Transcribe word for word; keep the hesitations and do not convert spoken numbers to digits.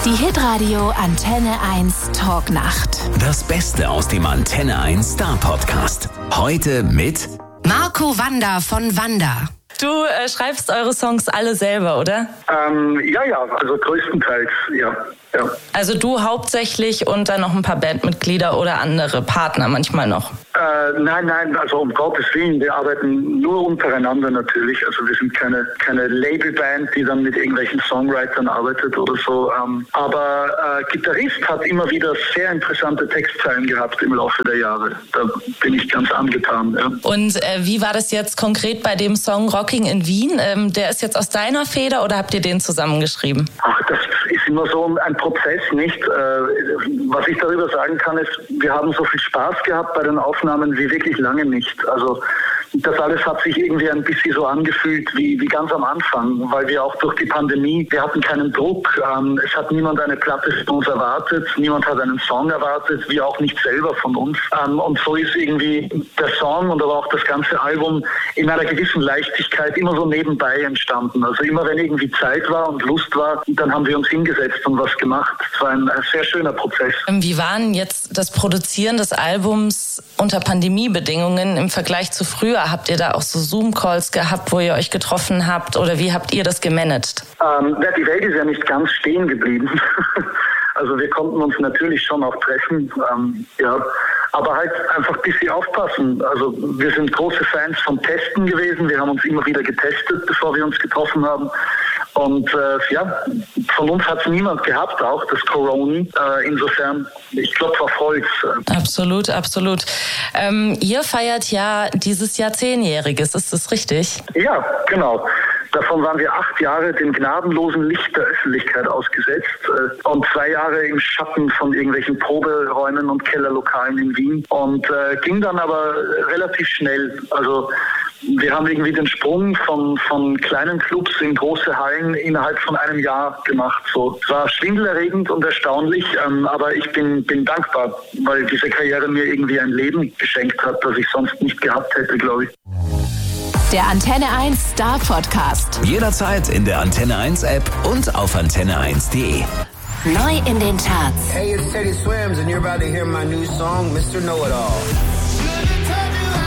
Die Hitradio Antenne eins Talknacht. Das Beste aus dem Antenne eins Star Podcast. Heute mit Marco Wanda von Wanda. Du äh, schreibst eure Songs alle selber, oder? Ähm, ja, ja, also größtenteils, ja. ja. Also du hauptsächlich und dann noch ein paar Bandmitglieder oder andere Partner manchmal noch? Äh, nein, nein, also um Gottes Willen, wir arbeiten nur untereinander natürlich. Also wir sind keine, keine Labelband, die dann mit irgendwelchen Songwritern arbeitet oder so. Ähm, aber äh, Gitarrist hat immer wieder sehr interessante Textzeilen gehabt im Laufe der Jahre. Da bin ich ganz angetan. Ja. Und äh, wie war das jetzt konkret bei dem Song Rocking in Wien? Ähm, der ist jetzt aus deiner Feder oder habt ihr den zusammengeschrieben? Ach, das ist immer so ein Prozess, nicht? Äh, was ich darüber sagen kann, ist, wir haben so viel Spaß gehabt bei den Aufnahmen wie wirklich lange nicht. Also das alles hat sich irgendwie ein bisschen so angefühlt wie, wie ganz am Anfang, weil wir auch durch die Pandemie, wir hatten keinen Druck, ähm, es hat niemand eine Platte von uns erwartet, niemand hat einen Song erwartet, wir auch nicht selber von uns. Ähm, und so ist irgendwie der Song und aber auch das ganze Album in einer gewissen Leichtigkeit immer so nebenbei entstanden. Also immer wenn irgendwie Zeit war und Lust war, dann haben wir uns hingesetzt und was gemacht. Es war ein, ein sehr schöner Prozess. Wie war denn jetzt das Produzieren des Albums unter Pandemiebedingungen im Vergleich zu früher? Habt ihr da auch so Zoom-Calls gehabt, wo ihr euch getroffen habt oder wie habt ihr das gemanagt? Ähm, die Welt ist ja nicht ganz stehen geblieben. Also wir konnten uns natürlich schon auch treffen, ähm, ja, aber halt einfach ein bisschen aufpassen. Also wir sind große Fans vom Testen gewesen, wir haben uns immer wieder getestet, bevor wir uns getroffen haben. Und äh, ja, von uns hat es niemand gehabt, auch das Corona. Äh, insofern, ich klopfe auf Holz. Absolut, absolut. Ähm, ihr feiert ja dieses Jahr Zehnjähriges, ist das richtig? Ja, genau. Davon waren wir acht Jahre dem gnadenlosen Licht der Öffentlichkeit ausgesetzt äh, und zwei Jahre im Schatten von irgendwelchen Proberäumen und Kellerlokalen in Wien. Und äh, ging dann aber relativ schnell. Also wir haben irgendwie den Sprung von, von kleinen Clubs in große Hallen innerhalb von einem Jahr gemacht. So. Es war schwindelerregend und erstaunlich, ähm, aber ich bin, bin dankbar, weil diese Karriere mir irgendwie ein Leben geschenkt hat, das ich sonst nicht gehabt hätte, glaube ich. Der Antenne eins Star Podcast. Jederzeit in der Antenne eins App und auf antenne eins punkt de. Neu in den Charts. Hey, it's Teddy Swims and you're about to hear my new song, Mister Know-It-All.